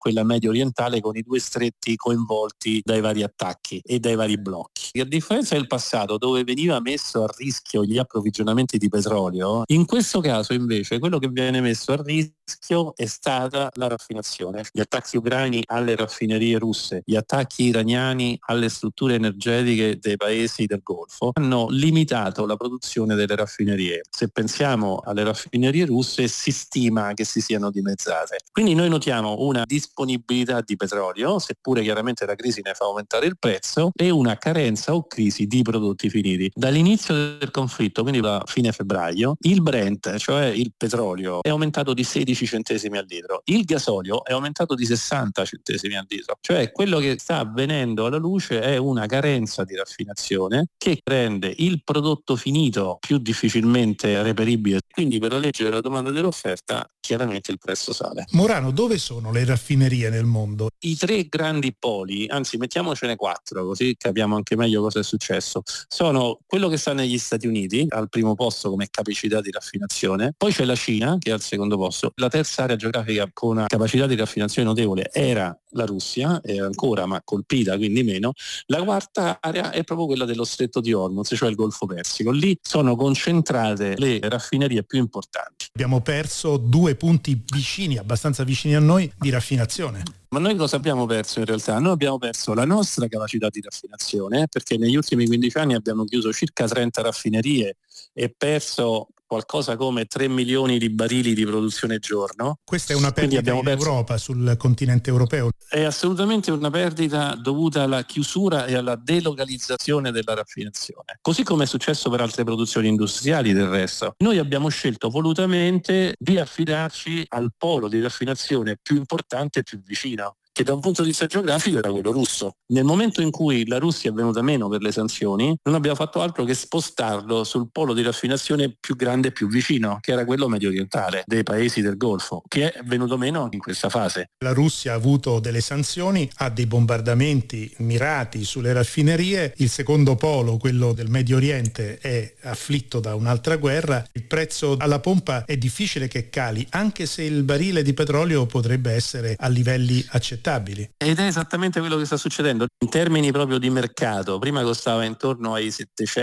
quella medio orientale, con i due stretti coinvolti dai vari attacchi e dai vari blocchi. A differenza del passato, dove veniva messo a rischio gli approvvigionamenti di petrolio, in questo caso invece quello che viene messo a rischio è stata la raffinazione. Gli attacchi ucraini alle raffinerie russe, gli attacchi iraniani alle strutture energetiche dei paesi del Golfo hanno limitato la produzione delle raffinerie. Se pensiamo alle raffinerie russe, si stima che si siano dimezzate. Quindi noi notiamo una disponibilità di petrolio, seppure chiaramente la crisi ne fa aumentare il prezzo, e una carenza o crisi di prodotti finiti. Dall'inizio del conflitto, quindi da fine febbraio, il Brent, cioè il petrolio, è aumentato di 16 centesimi al litro, il gasolio è aumentato di 60 centesimi al litro. Cioè quello che sta avvenendo alla luce è una carenza di raffinazione che rende il prodotto finito più difficilmente reperibile. Quindi per la legge della domanda e dell'offerta chiaramente il prezzo sale. Morano, dove sono le raffinerie nel mondo? I tre grandi poli, anzi mettiamocene 4 così capiamo anche meglio cosa è successo, sono quello che sta negli Stati Uniti al primo posto come capacità di raffinazione, poi c'è la Cina che è al secondo posto, la terza area geografica con una capacità di raffinazione notevole era la Russia, è ancora ma colpita quindi meno, la quarta area è proprio quella dello stretto di Hormuz, cioè il Golfo Persico, lì sono concentrate le raffinerie più importanti. Abbiamo perso 2 punti vicini, abbastanza vicini a noi, di raffinazione. Ma noi cosa abbiamo perso in realtà? Noi abbiamo perso la nostra capacità di raffinazione, perché negli ultimi 15 anni abbiamo chiuso circa 30 raffinerie e perso qualcosa come 3 milioni di barili di produzione giorno. Questa è una perdita in Europa, sul continente europeo. È assolutamente una perdita dovuta alla chiusura e alla delocalizzazione della raffinazione. Così come è successo per altre produzioni industriali del resto. Noi abbiamo scelto volutamente di affidarci al polo di raffinazione più importante e più vicino, che da un punto di vista geografico era quello russo. Nel momento in cui la Russia è venuta meno per le sanzioni, non abbiamo fatto altro che spostarlo sul polo di raffinazione più grande e più vicino, che era quello medio orientale, dei paesi del Golfo, che è venuto meno in questa fase. La Russia ha avuto delle sanzioni, ha dei bombardamenti mirati sulle raffinerie, il secondo polo, quello del Medio Oriente, è afflitto da un'altra guerra, il prezzo alla pompa è difficile che cali, anche se il barile di petrolio potrebbe essere a livelli accettabili. Ed è esattamente quello che sta succedendo in termini proprio di mercato. Prima costava intorno ai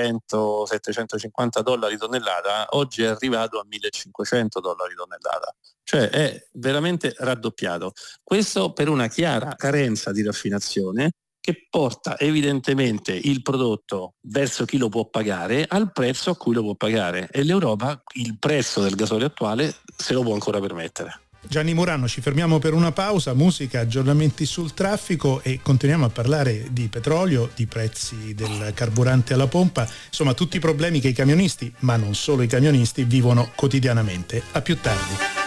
700-750 dollari tonnellata, oggi è arrivato a 1500 dollari tonnellata, cioè è veramente raddoppiato. Questo per una chiara carenza di raffinazione che porta evidentemente il prodotto verso chi lo può pagare al prezzo a cui lo può pagare, e l'Europa il prezzo del gasolio attuale se lo può ancora permettere. Gianni Murano, ci fermiamo per una pausa, musica, aggiornamenti sul traffico e continuiamo a parlare di petrolio, di prezzi del carburante alla pompa, insomma tutti i problemi che i camionisti, ma non solo i camionisti, vivono quotidianamente. A più tardi.